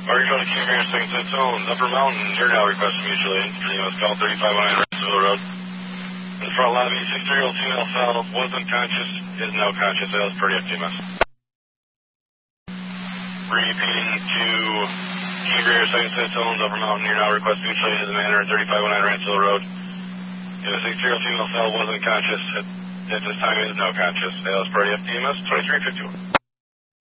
Margaret King Bear, second set zones, Upper Mountain, you're now requesting mutual aid. US call 3519 Russell Road. In front lobby, 60-year-old female fell, was unconscious, is now conscious, that was pretty FTMS. Repeating to King Bear, second set zones, Upper Mountain, you're now requesting mutual aid in the manor, 3519 Russell Road. A 60-year-old female fell, was unconscious, at this time is now conscious, that was pretty FTMS, 2351.